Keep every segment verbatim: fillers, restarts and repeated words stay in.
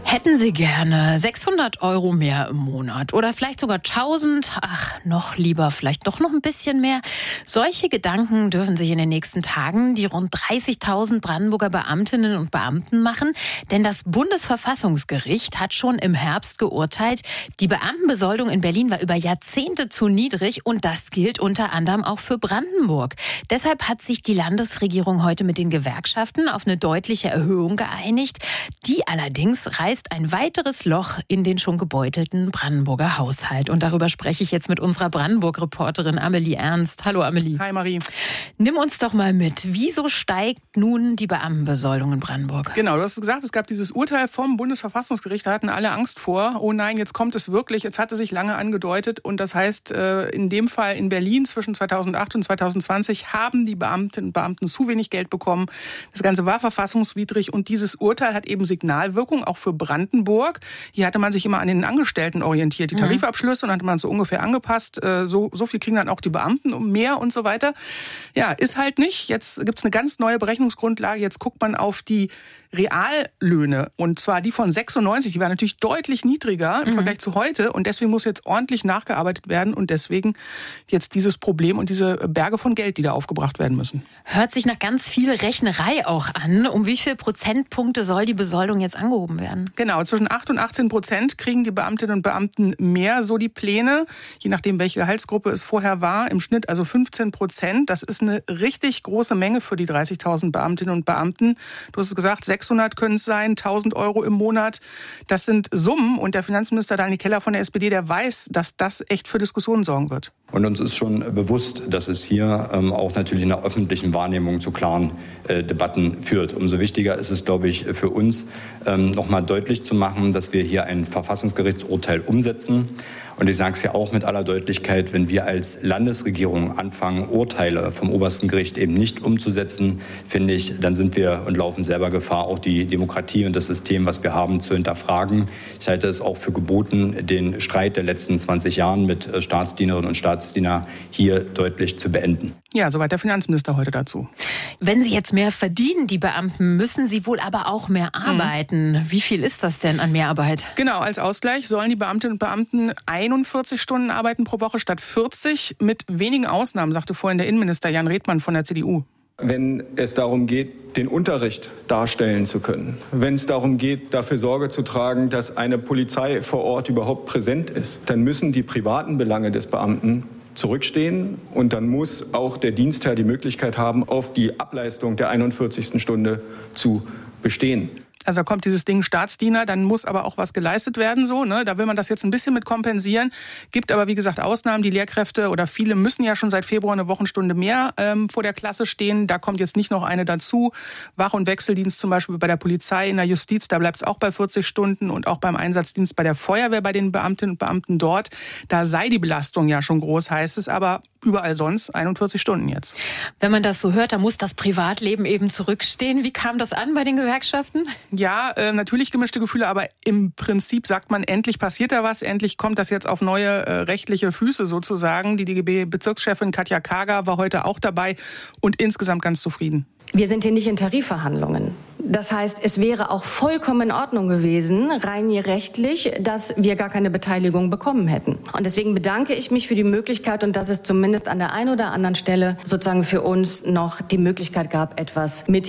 Hätten Sie gerne sechshundert Euro mehr im Monat oder vielleicht sogar tausend? Ach, noch lieber, vielleicht doch noch ein bisschen mehr. Solche Gedanken dürfen sich in den nächsten Tagen die rund dreißigtausend Brandenburger Beamtinnen und Beamten machen. Denn das Bundesverfassungsgericht hat schon im Herbst geurteilt, die Beamtenbesoldung in Berlin war über Jahrzehnte zu niedrig und das gilt unter anderem auch für Brandenburg. Deshalb hat sich die Landesregierung heute mit den Gewerkschaften auf eine deutliche Erhöhung geeinigt. Die allerdings reißt ein weiteres Loch in den schon gebeutelten Brandenburger Haushalt. Und darüber spreche ich jetzt mit unserer Brandenburg-Reporterin Amelie Ernst. Hallo Amelie. Hi Marie. Nimm uns doch mal mit. Wieso steigt nun die Beamtenbesoldung in Brandenburg? Genau, du hast gesagt, es gab dieses Urteil vom Bundesverfassungsgericht. Da hatten alle Angst vor. Oh nein, jetzt kommt es wirklich. Jetzt hatte sich lange angedeutet. Und das heißt, in dem Fall in Berlin zwischen zweitausendacht und zweitausendzwanzig haben die Beamtinnen und Beamten zu wenig Geld bekommen. Das Ganze war verfassungswidrig. Und dieses Urteil hat eben Signalwirkung, auch für Brandenburg. Hier hatte man sich immer an den Angestellten orientiert. Die Tarifabschlüsse und hatte man so ungefähr angepasst. So, so viel kriegen dann auch die Beamten um mehr und so weiter. Ja, ist halt nicht. Jetzt gibt es eine ganz neue Berechnungsgrundlage. Jetzt guckt man auf die Reallöhne. Und zwar die von sechsundneunzig. Die waren natürlich deutlich niedriger im mhm. Vergleich zu heute. Und deswegen muss jetzt ordentlich nachgearbeitet werden. Und deswegen jetzt dieses Problem und diese Berge von Geld, die da aufgebracht werden müssen. Hört sich nach ganz viel Rechnerei auch an. Um wie viele Prozentpunkte soll die Besoldung jetzt angehoben werden? Genau, zwischen acht und achtzehn Prozent kriegen die Beamtinnen und Beamten mehr, so die Pläne. Je nachdem, welche Gehaltsgruppe es vorher war. Im Schnitt also fünfzehn Prozent. Das ist eine richtig große Menge für die dreißigtausend Beamtinnen und Beamten. Du hast es gesagt, sechshundert können es sein, tausend Euro im Monat. Das sind Summen. Und der Finanzminister Daniel Keller von der S P D, der weiß, dass das echt für Diskussionen sorgen wird. Und uns ist schon bewusst, dass es hier ähm, auch natürlich in der öffentlichen Wahrnehmung zu klaren äh, Debatten führt. Umso wichtiger ist es, glaube ich, für uns, ähm, noch mal deutlich zu machen, dass wir hier ein Verfassungsgerichtsurteil umsetzen. Und ich sage es ja auch mit aller Deutlichkeit, wenn wir als Landesregierung anfangen, Urteile vom obersten Gericht eben nicht umzusetzen, finde ich, dann sind wir und laufen selber Gefahr, auch die Demokratie und das System, was wir haben, zu hinterfragen. Ich halte es auch für geboten, den Streit der letzten zwanzig Jahren mit Staatsdienerinnen und Staatsdienern hier deutlich zu beenden. Ja, soweit der Finanzminister heute dazu. Wenn Sie jetzt mehr verdienen, die Beamten, müssen sie wohl aber auch mehr arbeiten. Mhm. Wie viel ist das denn an Mehrarbeit? Genau, als Ausgleich sollen die Beamtinnen und Beamten einundvierzig Stunden arbeiten pro Woche statt vierzig. Mit wenigen Ausnahmen, sagte vorhin der Innenminister Jan Redmann von der C D U. Wenn es darum geht, den Unterricht darstellen zu können, wenn es darum geht, dafür Sorge zu tragen, dass eine Polizei vor Ort überhaupt präsent ist, dann müssen die privaten Belange des Beamten zurückstehen und dann muss auch der Dienstherr die Möglichkeit haben, auf die Ableistung der einundvierzigsten Stunde zu bestehen. Also da kommt dieses Ding Staatsdiener, dann muss aber auch was geleistet werden, so, ne? Da will man das jetzt ein bisschen mit kompensieren. Gibt aber, wie gesagt, Ausnahmen. Die Lehrkräfte oder viele müssen ja schon seit Februar eine Wochenstunde mehr ähm, vor der Klasse stehen. Da kommt jetzt nicht noch eine dazu. Wach- und Wechseldienst zum Beispiel bei der Polizei, in der Justiz, da bleibt es auch bei vierzig Stunden und auch beim Einsatzdienst bei der Feuerwehr, bei den Beamtinnen und Beamten dort. Da sei die Belastung ja schon groß, heißt es, aber überall sonst einundvierzig Stunden jetzt. Wenn man das so hört, dann muss das Privatleben eben zurückstehen. Wie kam das an bei den Gewerkschaften? Ja, äh, natürlich gemischte Gefühle, aber im Prinzip sagt man, endlich passiert da was, endlich kommt das jetzt auf neue äh, rechtliche Füße sozusagen. Die D G B-Bezirkschefin Katja Kager war heute auch dabei und insgesamt ganz zufrieden. Wir sind hier nicht in Tarifverhandlungen. Das heißt, es wäre auch vollkommen in Ordnung gewesen, rein rechtlich, dass wir gar keine Beteiligung bekommen hätten. Und deswegen bedanke ich mich für die Möglichkeit und dass es zumindest an der einen oder anderen Stelle sozusagen für uns noch die Möglichkeit gab, etwas mit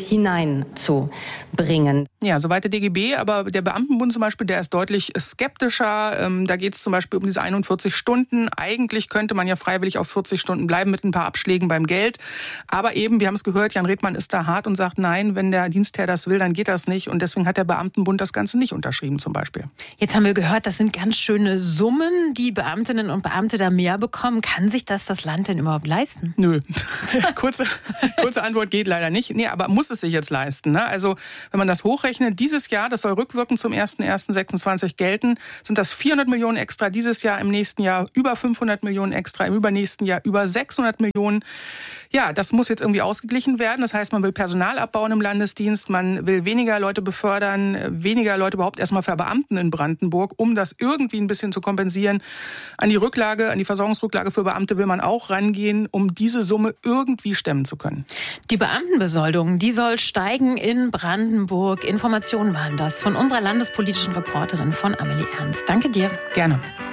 hineinzubringen. Ja, soweit der D G B, aber der Beamtenbund zum Beispiel, der ist deutlich skeptischer. Ähm, da geht es zum Beispiel um diese einundvierzig Stunden. Eigentlich könnte man ja freiwillig auf vierzig Stunden bleiben mit ein paar Abschlägen beim Geld. Aber eben, wir haben es gehört, Jan Redmann ist da hart und sagt, nein, wenn der Dienstherr das will, dann geht das nicht. Und deswegen hat der Beamtenbund das Ganze nicht unterschrieben zum Beispiel. Jetzt haben wir gehört, das sind ganz schöne Summen, die Beamtinnen und Beamte da mehr bekommen. Kann sich das das Land denn überhaupt leisten? Nö. kurze, kurze Antwort geht leider nicht. Nee, aber muss es sich jetzt leisten. Ne? Also wenn man das hochrechnet, dieses Jahr, das soll rückwirkend zum ersten ersten sechsundzwanzig gelten, sind das vierhundert Millionen extra dieses Jahr, im nächsten Jahr über fünfhundert Millionen extra, im übernächsten Jahr über sechshundert Millionen. Ja, das muss jetzt irgendwie ausgeglichen werden. Das heißt, man will Personal abbauen im Landesdienst, man Man will weniger Leute befördern, weniger Leute überhaupt erstmal verbeamten in Brandenburg, um das irgendwie ein bisschen zu kompensieren. An die Rücklage, an die Versorgungsrücklage für Beamte will man auch rangehen, um diese Summe irgendwie stemmen zu können. Die Beamtenbesoldung, die soll steigen in Brandenburg. Informationen waren das von unserer landespolitischen Reporterin von Amelie Ernst. Danke dir. Gerne.